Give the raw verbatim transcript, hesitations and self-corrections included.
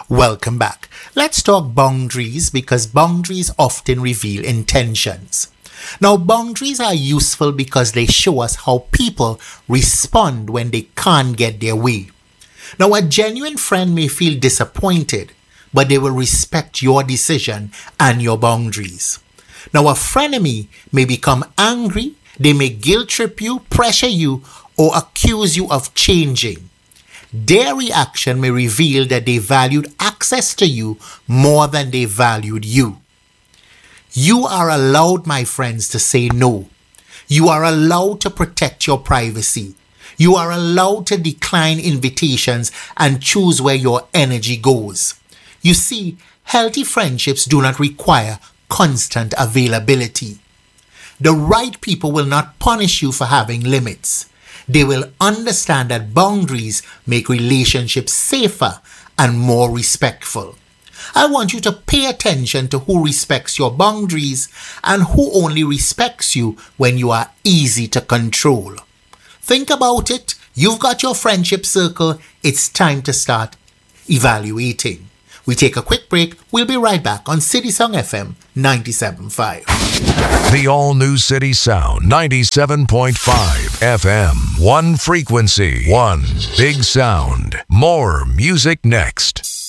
Welcome back. Let's talk boundaries because boundaries often reveal intentions. Now, boundaries are useful because they show us how people respond when they can't get their way. Now, a genuine friend may feel disappointed, but they will respect your decision and your boundaries. Now, a frenemy may become angry, they may guilt trip you, pressure you, or accuse you of changing. Their reaction may reveal that they valued access to you more than they valued you. You are allowed, my friends, to say no. You are allowed to protect your privacy. You are allowed to decline invitations and choose where your energy goes. You see, healthy friendships do not require constant availability. The right people will not punish you for having limits. They will understand that boundaries make relationships safer and more respectful. I want you to pay attention to who respects your boundaries and who only respects you when you are easy to control. Think about it. You've got your friendship circle. It's time to start evaluating. We take a quick break. We'll be right back on City Song F M ninety-seven point five. The all-new City Sound ninety-seven point five F M. One frequency, one big sound. More music next.